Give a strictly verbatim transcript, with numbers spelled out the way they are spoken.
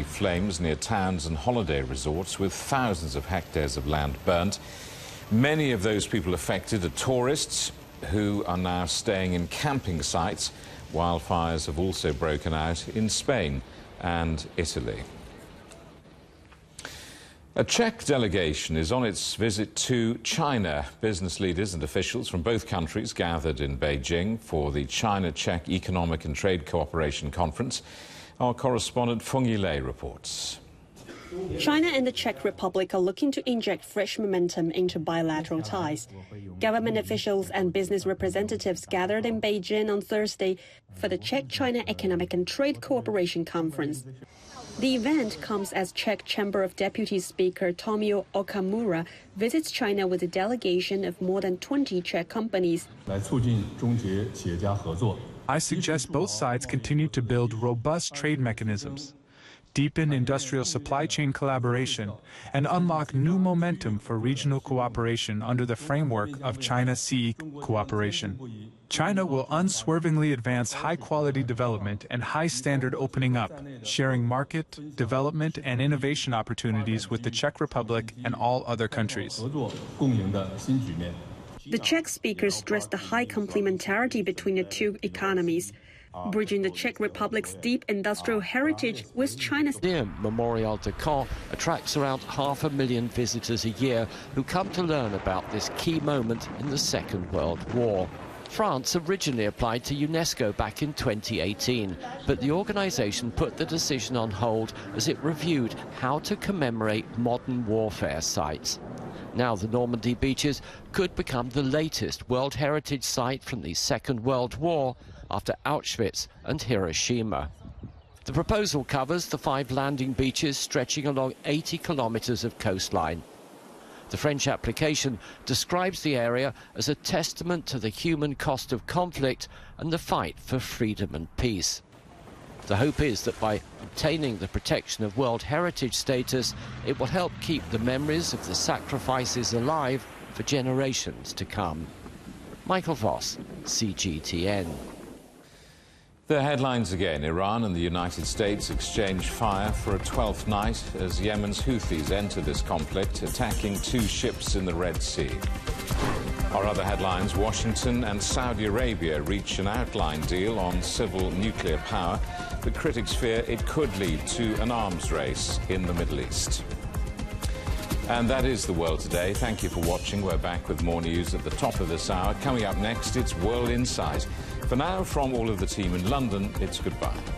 flames near towns and holiday resorts, with thousands of hectares of land burnt. Many of those people affected are tourists who are now staying in camping sites. Wildfires have also broken out in Spain and Italy. A Czech delegation is on its visit to China. Business leaders and officials from both countries gathered in Beijing for the China-Czech Economic and Trade Cooperation Conference. Our correspondent Feng Yilei reports. China and the Czech Republic are looking to inject fresh momentum into bilateral ties. Government officials and business representatives gathered in Beijing on Thursday for the Czech-China Economic and Trade Cooperation Conference. The event comes as Czech Chamber of Deputies Speaker Tomio Okamura visits China with a delegation of more than twenty Czech companies. I suggest both sides continue to build robust trade mechanisms, deepen industrial supply chain collaboration, and unlock new momentum for regional cooperation under the framework of China-C E E cooperation. China will unswervingly advance high-quality development and high-standard opening up, sharing market, development, and innovation opportunities with the Czech Republic and all other countries. The Czech speakers stressed the high complementarity between the two economies, bridging the Czech Republic's deep industrial heritage with China's. The Memorial de Caen attracts around half a million visitors a year who come to learn about this key moment in the Second World War. France originally applied to UNESCO back in twenty eighteen, but the organisation put the decision on hold as it reviewed how to commemorate modern warfare sites. Now the Normandy beaches could become the latest World Heritage Site from the Second World War, after Auschwitz and Hiroshima. The proposal covers the five landing beaches stretching along eighty kilometres of coastline. The French application describes the area as a testament to the human cost of conflict and the fight for freedom and peace. The hope is that by obtaining the protection of World Heritage status, it will help keep the memories of the sacrifices alive for generations to come. Michael Voss, C G T N. The headlines again. Iran and the United States exchange fire for a twelfth night as Yemen's Houthis enter this conflict, attacking two ships in the Red Sea. Our other headlines: Washington and Saudi Arabia reach an outline deal on civil nuclear power, but critics fear it could lead to an arms race in the Middle East. And that is The World Today. Thank you for watching. We're back with more news at the top of this hour. Coming up next, it's World Insight. For now, from all of the team in London, it's goodbye.